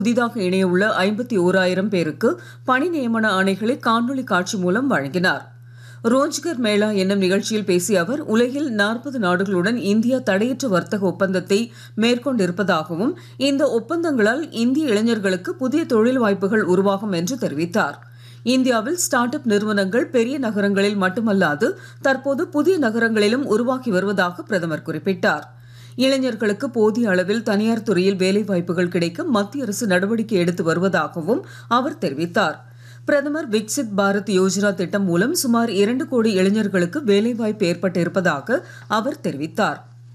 புதிதாக இணையவுள்ள 51,000 பேருக்கு பணி நியமன ஆணைகளை காணொலி காட்சி மூலம் வழங்கினார். ரோஜ்கர் மேளா என்னும் நிகழ்ச்சியில் பேசிய அவர், உலகில் 40 நாடுகளுடன் இந்தியா தடையற்ற வர்த்தக ஒப்பந்தத்தை மேற்கொண்டிருப்பதாகவும், இந்த ஒப்பந்தங்களால் இந்திய இளைஞர்களுக்கு புதிய தொழில் வாய்ப்புகள் உருவாகும் என்று தெரிவித்தார். இந்தியாவில் ஸ்டார்ட் அப் நிறுவனங்கள் பெரிய நகரங்களில் மட்டுமல்லாது தற்போது புதிய நகரங்களிலும் உருவாக்கி வருவதாக பிரதமர் குறிப்பிட்டார். இளைஞர்களுக்கு போதிய அளவில் தனியார் துறையில் வேலைவாய்ப்புகள் கிடைக்க மத்திய அரசு நடவடிக்கை எடுத்து வருவதாகவும் அவர் தெரிவித்தார். பிரதமர் விக்சித் பாரத் யோஜனா திட்டம் மூலம் சுமார் 2 கோடி இளைஞர்களுக்கு வேலைவாய்ப்பு ஏற்பட்டிருப்பதாக அவர் தெரிவித்தார்.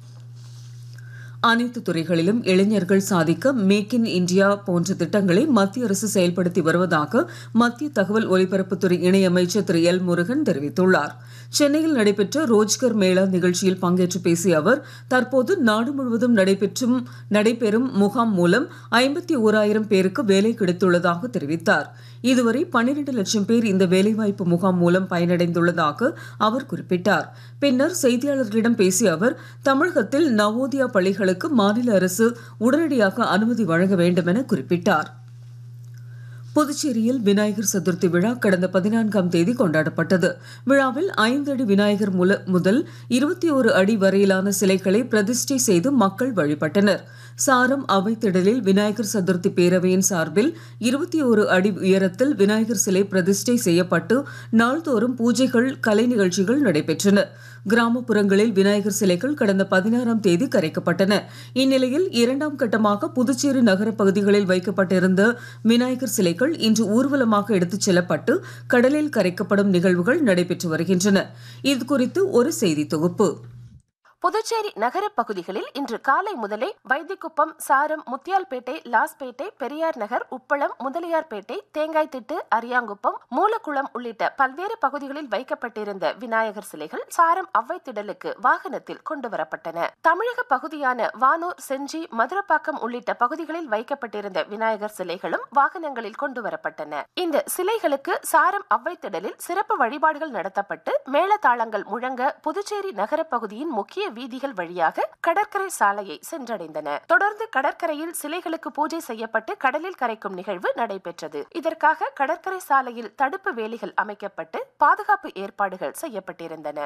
அனைத்து துறைகளிலும் இளைஞர்கள் சாதிக்க மேக் இன் இந்தியா போன்ற திட்டங்களை மத்திய அரசு செயல்படுத்தி வருவதாக மத்திய தகவல் ஒலிபரப்புத்துறை இணையமைச்சர் திரு எல் முருகன் தெரிவித்துள்ளார். சென்னையில் நடைபெற்ற ரோஜ்கர் மேளா நிகழ்ச்சியில் பங்கேற்று பேசிய அவர், தற்போது நாடு முழுவதும் நடைபெறும் முகாம் மூலம் 51,000 பேருக்கு வேலை கிடைத்துள்ளதாக தெரிவித்தார். இதுவரை 12 லட்சம் பேர் இந்த வேலைவாய்ப்பு முகாம் மூலம் பயனடைந்துள்ளதாக அவர் குறிப்பிட்டார். பின்னர் செய்தியாளர்களிடம் பேசிய அவர், தமிழகத்தில் நவோதயா பள்ளிகளுக்கு மாநில அரசு உடனடியாக அனுமதி வழங்க வேண்டும் என குறிப்பிட்டார். புதுச்சேரியில் விநாயகர் சதுர்த்தி விழா கடந்த 14ஆம் தேதி கொண்டாடப்பட்டது. விழாவில் 5 அடி விநாயகர் முதல் 21 அடி வரையிலான சிலைகளை பிரதிஷ்டை செய்து மக்கள் வழிபட்டனர். சாரம் அவைத்திடலில் விநாயகர் சதுர்த்தி பேரவையின் சார்பில் 21 அடி உயரத்தில் விநாயகர் சிலை பிரதிஷ்டை செய்யப்பட்டு நாள்தோறும் பூஜைகள், கலை நிகழ்ச்சிகள் நடைபெற்றன. கிராமப்புறங்களில் விநாயகர் சிலைகள் கடந்த 16ஆம் தேதி கரைக்கப்பட்டன. இந்நிலையில் 2ஆம் கட்டமாக புதுச்சேரி நகர பகுதிகளில் வைக்கப்பட்டிருந்த விநாயகர் சிலைகள் இன்று ஊர்வலமாக எடுத்துச் செல்லப்பட்டு கடலில் கரைக்கப்படும் நிகழ்வுகள் நடைபெற்று வருகின்றன. இதுகுறித்து ஒரு செய்தி தொகுப்பு. புதுச்சேரி நகர பகுதிகளில் இன்று காலை முதலே வைத்திக்குப்பம், சாரம், முத்தியால்பேட்டை, லாஸ்பேட்டை, பெரியார் நகர், உப்பளம், முதலியார்பேட்டை, தேங்காய்திட்டு, அரியாங்குப்பம், மூலக்குளம் உள்ளிட்ட பல்வேறு பகுதிகளில் வைக்கப்பட்டிருந்த விநாயகர் சிலைகள் சாரம் அவ்வைத்திடலுக்கு வாகனத்தில் கொண்டுவரப்பட்டன. தமிழக பகுதியான வானூர், செஞ்சி, மதுரப்பாக்கம் உள்ளிட்ட பகுதிகளில் வைக்கப்பட்டிருந்த விநாயகர் சிலைகளும் வாகனங்களில் கொண்டுவரப்பட்டன. இந்த சிலைகளுக்கு சாரம் அவ்வைத்திடலில் சிறப்பு வழிபாடுகள் நடத்தப்பட்டு மேளதாளங்கள் முழங்க புதுச்சேரி நகர பகுதியின் முக்கிய வீதிகள் வழியாக கடற்கரை சாலையை சென்றடைந்தன. தொடர்ந்து கடற்கரையில் சிலைகளுக்கு பூஜை செய்யப்பட்டு கடலில் கரைக்கும் நிகழ்வு நடைபெற்றது. இதற்காக கடற்கரை சாலையில் தடுப்பு வேலிகள் அமைக்கப்பட்டு பாதுகாப்பு ஏற்பாடுகள் செய்யப்பட்டிருந்தன.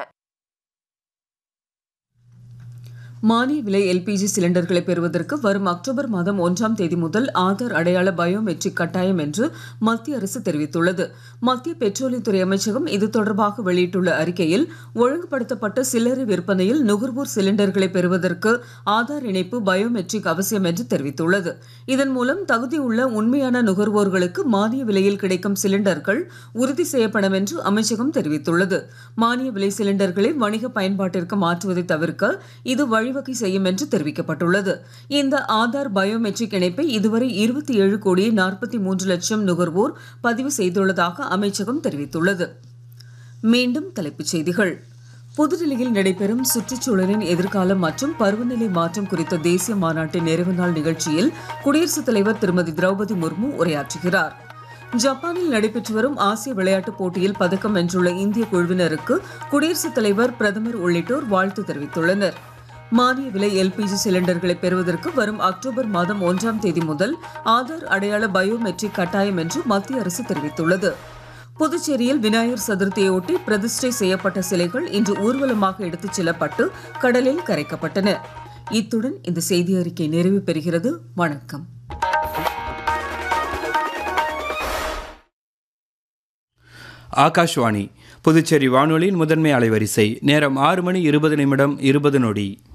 மானிய விலை எல்பிஜி சிலிண்டர்களை பெறுவதற்கு வரும் அக்டோபர் மாதம் 1ஆம் தேதி முதல் ஆதார் அடையாள பயோமெட்ரிக் கட்டாயம் என்று மத்திய அரசு தெரிவித்துள்ளது. மத்திய பெட்ரோலியத்துறை அமைச்சகம் இது தொடர்பாக வெளியிட்டுள்ள அறிக்கையில், ஒழுங்குபடுத்தப்பட்ட சில்லறை விற்பனையில் நுகர்வோர் சிலிண்டர்களை பெறுவதற்கு ஆதார் இணைப்பு பயோமெட்ரிக் அவசியம் என்று தெரிவித்துள்ளது. இதன் மூலம் தகுதியுள்ள உண்மையான நுகர்வோர்களுக்கு மானிய விலையில் கிடைக்கும் சிலிண்டர்கள் உறுதி செய்யப்படும் என்று அமைச்சகம் தெரிவித்துள்ளது. மானிய விலை சிலிண்டர்களை வணிக பயன்பாட்டிற்கு மாற்றுவதை தவிர்க்க இது வழிவகை செய்யும் என்று தெரிவிக்கப்பட்டுள்ளது. இந்த ஆதார் பயோமெட்ரிக் இணைப்பை இதுவரை 27,43,00,000 நுகர்வோர் பதிவு செய்துள்ளதாக அமைச்சகம் தெரிவித்துள்ளது. மீண்டும் தலைப்புச் செய்திகள். புதுடில்லியில் நடைபெறும் சுற்றுச்சூழலின் எதிர்காலம் மற்றும் பருவநிலை மாற்றம் குறித்த தேசிய மாநாட்டின் நிறைவு நாள் நிகழ்ச்சியில் குடியரசுத் தலைவர் திருமதி திரௌபதி முர்மு உரையாற்றுகிறார். ஜப்பானில் நடைபெற்று வரும் ஆசிய விளையாட்டுப் போட்டியில் பதக்கம் வென்றுள்ள இந்திய குழுவினருக்கு குடியரசுத் தலைவர், பிரதமர் உள்ளிட்டோர் வாழ்த்து தெரிவித்துள்ளனர். மானிய விலை எல்பிஜி சிலிண்டர்களை பெறுவதற்கு வரும் அக்டோபர் மாதம் 1ஆம் தேதி முதல் ஆதார் அடையாள பயோமெட்ரிக் கட்டாயம் என்று மத்திய அரசு தெரிவித்துள்ளது. புதுச்சேரியில் விநாயகர் சதுர்த்தியையொட்டி பிரதிஷ்டை செய்யப்பட்ட சிலைகள் இன்று ஊர்வலமாக எடுத்துச் செல்லப்பட்டு கடலில் கரைக்கப்பட்டன. இத்துடன் இந்த செய்தி அறிக்கை நிறைவு பெறுகிறது. வணக்கம். ஆகாஷ்வாணி புதுச்சேரி வானொலியின் முதன்மை அலைவரிசை. நேரம் 6 மணி 20 நிமிடம் 20 நொடி.